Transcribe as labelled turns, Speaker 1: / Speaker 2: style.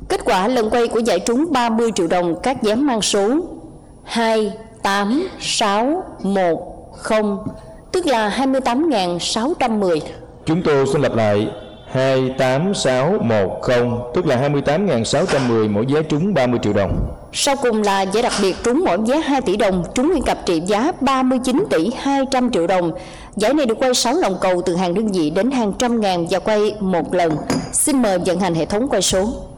Speaker 1: Kết quả lần quay của giải trúng 30 triệu đồng các giám mang số 28610, tức là 28.610.
Speaker 2: Chúng tôi xin lặp lại: 28610, tức là 28.610 mỗi vé trúng 30 triệu đồng.
Speaker 1: Sau cùng là giải đặc biệt trúng mỗi vé 2 tỷ đồng, trúng nguyên cặp trị giá 39 tỷ 200 triệu đồng. Giải này được quay 6 lòng cầu từ hàng đơn vị đến hàng trăm ngàn và quay một lần. Xin mời vận hành hệ thống quay số.